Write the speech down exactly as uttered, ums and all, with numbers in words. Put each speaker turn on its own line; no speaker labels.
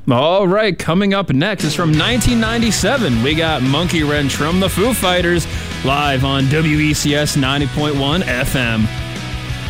All right, coming up next is from nineteen ninety-seven. We got Monkey Wrench from the Foo Fighters live on W E C S ninety point one F M.